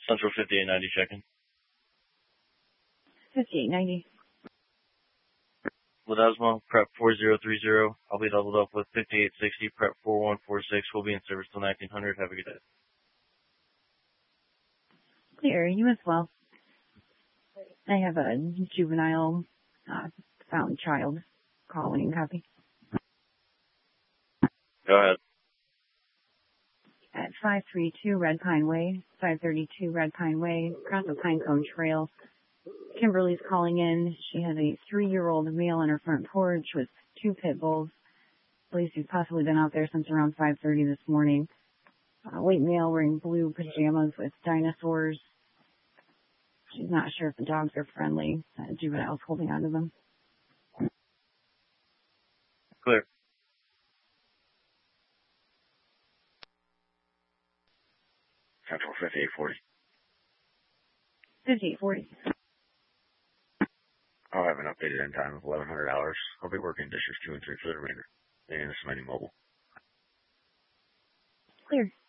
Central 5890 check-in. 5890. Ledesma, prep 4030. I'll be doubled up with 5860, prep 4146. We'll be in service till 1900. Have a good day. Clear, you as well. I have a juvenile found child calling. Copy. Go ahead. At 532 Red Pine Way, 532 Red Pine Way, across the Pinecone Trail. Kimberly's calling in. She has a 3-year-old male on her front porch with 2 pit bulls. Believes he's possibly been out there since around 5:30 this morning. White male wearing blue pajamas with dinosaurs. She's not sure if the dogs are friendly. Juvenile's holding on to them. Clear. Central 5840. 5840. I'll have an updated end time of 1100 hours. I'll be working districts 2 and 3 for the remainder. And this is my new mobile. Clear.